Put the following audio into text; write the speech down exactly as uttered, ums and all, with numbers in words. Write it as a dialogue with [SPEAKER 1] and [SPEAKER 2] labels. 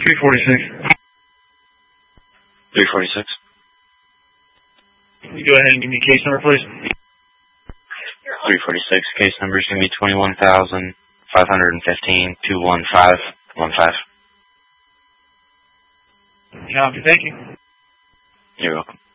[SPEAKER 1] three forty-six.
[SPEAKER 2] three forty-six.
[SPEAKER 1] Can you go ahead and give me a case number, please?
[SPEAKER 2] three forty-six. Case number is going to be twenty-one thousand five hundred fifteen two one five one five.
[SPEAKER 1] Copy. Thank you.
[SPEAKER 2] You're welcome.